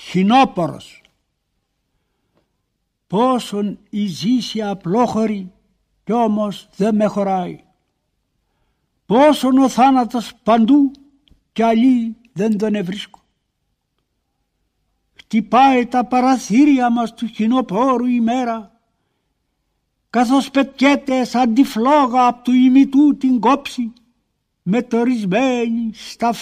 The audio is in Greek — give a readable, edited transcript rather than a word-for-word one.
χινόπορος. Πόσον η ζήση απλόχωρη κι όμως δεν με χωράει. Πόσον ο θάνατος παντού κι αλλή δεν τον ευρίσκω. Χτυπάει τα παραθύρια μας του χινοπόρου η μέρα, καθώς πετιέται σαν τη φλόγα απ' του ημιτού την κόψη, μετορισμένη στα